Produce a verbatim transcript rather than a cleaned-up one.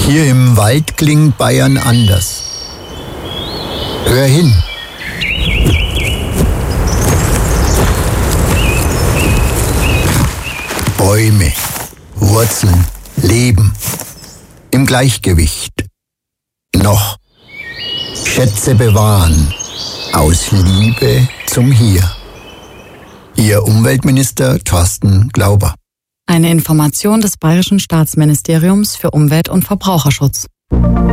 Hier im Wald klingt Bayern anders. Hör hin. Bäume, Wurzeln, Leben. Im Gleichgewicht. Noch. Schätze bewahren. Aus Liebe zum Hier. Ihr Umweltminister Thorsten Glauber. Eine Information des Bayerischen Staatsministeriums für Umwelt und Verbraucherschutz.